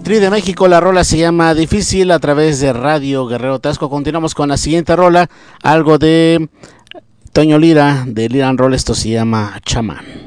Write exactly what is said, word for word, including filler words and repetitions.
Tri de México, la rola se llama Difícil a través de Radio Guerrero Tasco. Continuamos con la siguiente rola, algo de Toño Lira, de Lira and Roll, esto se llama Chamán.